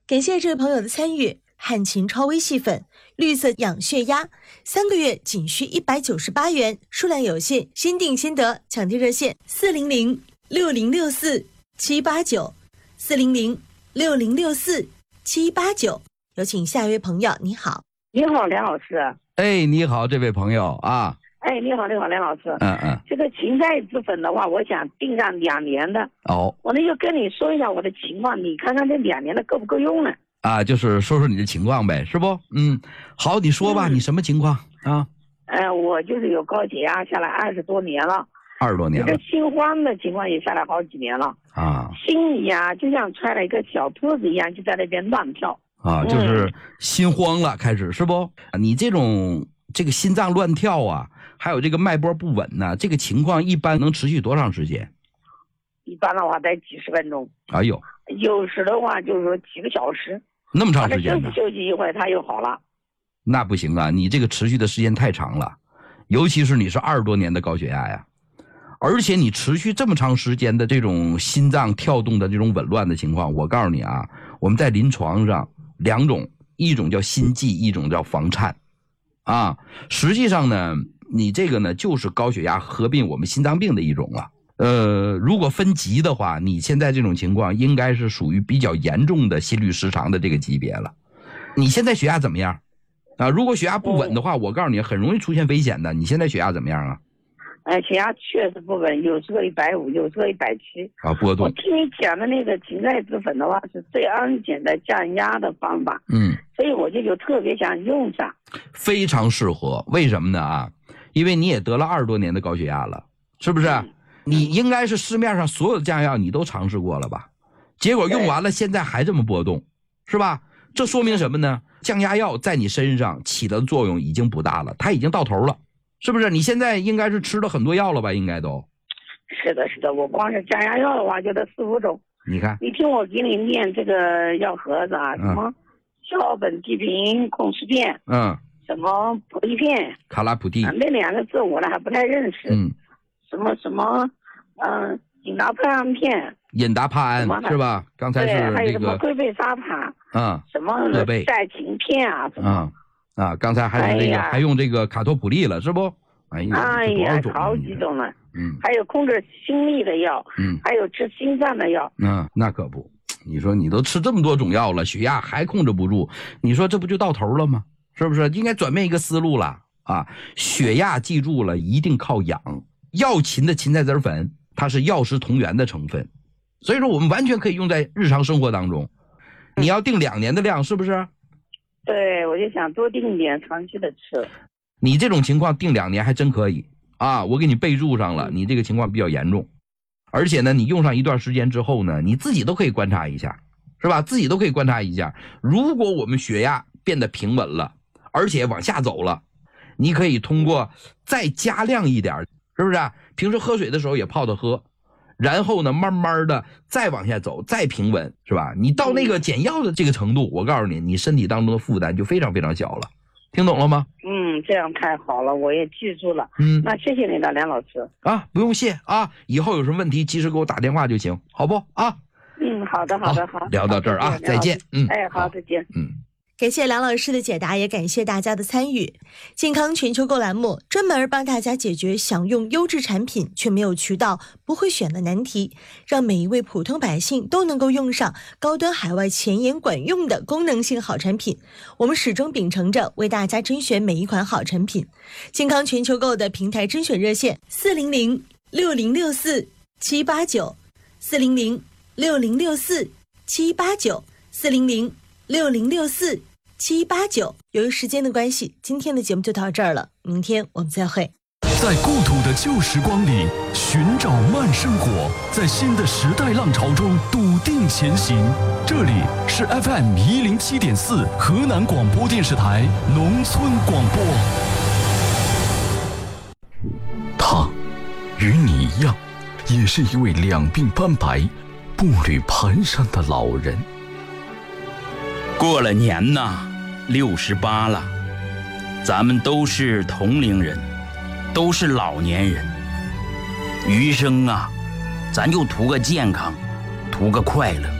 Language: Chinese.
感谢这位朋友的参与。汉秦超微细粉绿色养血压3个月仅需198元，数量有限，先订先得，抢订热线400-6064-789，400-6064-789。有请下一位朋友。你好。 你好，梁老师。 哎，你好，这位朋友啊。 哎，你好，梁老师。这个芹菜籽粉的话，我想订上2年的。 哦。 我呢就跟你说一下我的情况，你看看这2年的够不够用呢？ 啊，就是说说你的情况呗，是不？好，你说吧，你什么情况啊？ 我就是有高血压下来20多年了。 20多年了。 这个心慌的情况也下来好几年了。啊。心里啊，就像揣了一个小兔子一样，就在那边乱跳。 啊，就是心慌了，开始是不？你这个心脏乱跳啊，还有这个脉搏不稳呢，这个情况一般能持续多长时间？ 一般的话得几十分钟。 哎呦。 有时的话就是说几个小时。 那么长时间呢？ 休息一会儿，它又好了。 那不行啊，你这个持续的时间太长了，尤其是你是20多年的高血压呀，而且你持续这么长时间的这种心脏跳动的这种紊乱的情况，我告诉你啊，我们在临床上2种，一种叫心悸，一种叫房颤，啊，实际上呢，你这个呢就是高血压合并我们心脏病的一种了。如果分级的话，你现在这种情况应该是属于比较严重的心律失常的这个级别了。你现在血压怎么样？啊，如果血压不稳的话，我告诉你很容易出现危险的。你现在血压怎么样啊？ 血压确实不稳，有时候150，有时候170。啊， 波动。 我听你讲的那个芹菜籽粉的话是最安全的降压的方法。所以我就特别想用上。 非常适合，为什么呢啊？因为你也得了20多年的高血压了，是不是？你应该是市面上所有的降压药你都尝试过了吧？结果用完了，现在还这么波动，是吧？这说明什么呢？降压药在你身上起的作用已经不大了，它已经到头了，是不是？你现在应该是吃了很多药了吧？应该都。 是的，我光是降压药的话就得4、5种。 你看， 你听我给你念这个药盒子啊，什么硝苯地平控制片，什么普地片， 卡拉普地， 那2个字我呢还不太认识。什么引达帕胺片， 引达帕胺是吧？刚才是那个， 还有什么贵贝沙帕，什么赛芹片啊，什么刚才还是那个，还用这个卡托普利了，是不？哎呀， 好几种了。还有控制心率的药，还有治心脏的药。 那可不，你说你都吃这么多种药了，血压还控制不住，你说这不就到头了吗？是不是？应该转变一个思路了啊！血压记住了，一定靠养。药芹的芹菜籽粉，它是药食同源的成分，所以说我们完全可以用在日常生活当中。你要定2年的量，是不是？ 对，我就想多定一点，长期的吃。 你这种情况定2年还真可以啊！我给你备注上了，你这个情况比较严重，而且呢，你用上一段时间之后呢，你自己都可以观察一下，是吧？自己都可以观察一下，如果我们血压变得平稳了，而且往下走了，你可以通过再加量一点。是不是啊？平时喝水的时候也泡着喝，然后呢，慢慢的再往下走，再平稳，是吧？你到那个减药的这个程度，我告诉你，你身体当中的负担就非常非常小了。听懂了吗？ 这样太好了，我也记住了。那谢谢你了，梁老师。 啊，不用谢啊，以后有什么问题及时给我打电话就行，好不啊？ 好的。 聊到这儿啊，再见。 好，再见。 感谢梁老师的解答，也感谢大家的参与。健康全球购栏目专门帮大家解决想用优质产品却没有渠道、不会选的难题，让每一位普通百姓都能够用上高端海外前沿管用的功能性好产品。我们始终秉承着为大家甄选每一款好产品。健康全球购的平台甄选热线400-6064-789，400-6064-789，400-6064-789。由于时间的关系，今天的节目就到这儿了，明天我们再会。 在故土的旧时光里寻找慢生活，在新的时代浪潮中笃定前行。这里是 FM107.4 河南广播电视台农村广播。他与你一样，也是一位两鬓斑白、步履蹒跚的老人。 过了年呐，68了，咱们都是同龄人，都是老年人。余生啊，咱就图个健康，图个快乐。